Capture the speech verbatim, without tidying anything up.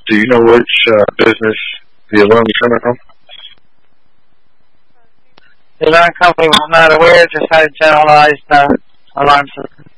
Do you know which uh, business the alarm is coming from? The alarm company was not aware, just had a generalized uh, alarm system.